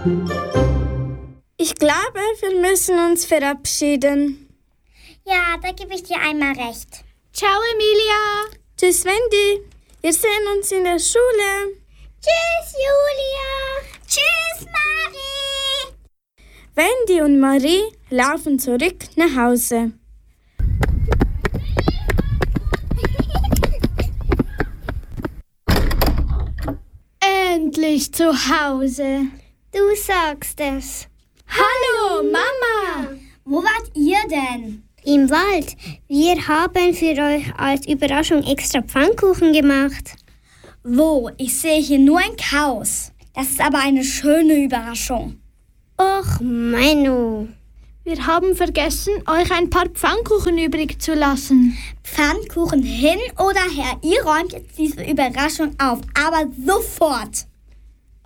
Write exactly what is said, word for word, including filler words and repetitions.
Ich glaube, wir müssen uns verabschieden. Ja, da gebe ich dir einmal recht. Ciao, Emilia. Tschüss, Wendy. Wir sehen uns in der Schule. Tschüss, Julia. Tschüss, Marie. Wendy und Marie laufen zurück nach Hause. Endlich zu Hause. Du sagst es. Hallo, Mama. Wo wart ihr denn? Im Wald. Wir haben für euch als Überraschung extra Pfannkuchen gemacht. Wo? Ich sehe hier nur ein Chaos. Das ist aber eine schöne Überraschung. Och, Manu. Wir haben vergessen, euch ein paar Pfannkuchen übrig zu lassen. Pfannkuchen hin oder her. Ihr räumt jetzt diese Überraschung auf, aber sofort.